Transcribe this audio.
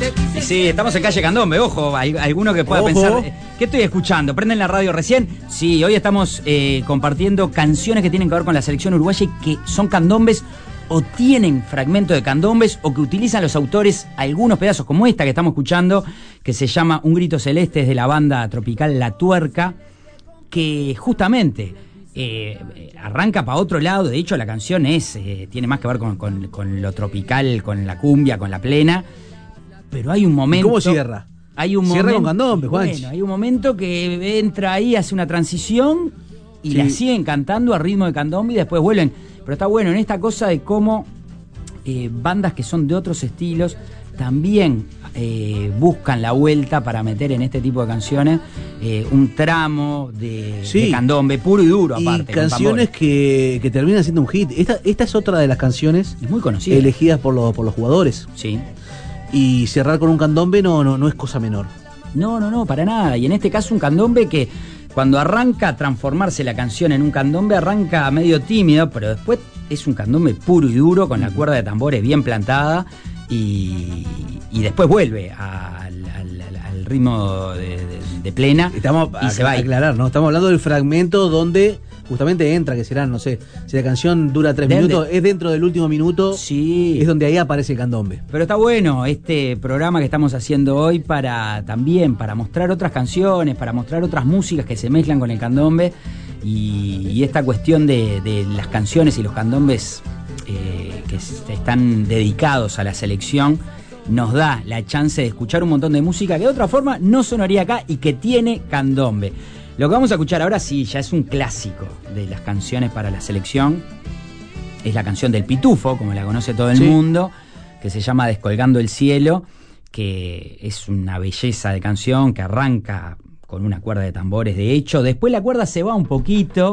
Sí, estamos en calle Candombe, ojo, hay alguno que pueda pensar, ¿qué estoy escuchando? ¿Prenden la radio recién? Sí, hoy estamos compartiendo canciones que tienen que ver con la selección uruguaya y que son candombes o tienen fragmentos de candombes o que utilizan los autores algunos pedazos como esta que estamos escuchando, que se llama Un Grito Celeste, es de la banda tropical La Tuerca, que justamente arranca para otro lado. De hecho la canción tiene más que ver con lo tropical, con la cumbia, con la plena, pero hay un momento... ¿Cómo cierra? Cierra con candombe, Juanchi. Bueno, hay un momento que entra ahí, hace una transición y la siguen cantando a ritmo de candombe y después vuelven. Pero está bueno en esta cosa de cómo bandas que son de otros estilos también buscan la vuelta para meter en este tipo de canciones un tramo de candombe puro y duro, aparte. Y canciones que terminan siendo un hit. Esta es otra de las canciones es muy conocida, elegidas por los jugadores. Sí. Y cerrar con un candombe no es cosa menor. No, para nada. Y en este caso un candombe que cuando arranca a transformarse la canción en un candombe, arranca medio tímido, pero después es un candombe puro y duro, con la cuerda de tambores bien plantada, y después vuelve al ritmo de plena. Estamos y se va a aclarar, ¿no? Estamos hablando del fragmento donde justamente entra, que serán, no sé, si la canción dura 3 minutos, es dentro del último minuto, es donde ahí aparece el candombe. Pero está bueno este programa que estamos haciendo hoy para mostrar otras canciones, para mostrar otras músicas que se mezclan con el candombe, y esta cuestión de las canciones y los candombes que están dedicados a la selección nos da la chance de escuchar un montón de música que de otra forma no sonaría acá y que tiene candombe. Lo que vamos a escuchar ahora sí, ya es un clásico de las canciones para la selección. Es la canción del Pitufo, como la conoce todo el mundo, que se llama Descolgando el Cielo, que es una belleza de canción que arranca con una cuerda de tambores, de hecho. Después la cuerda se va un poquito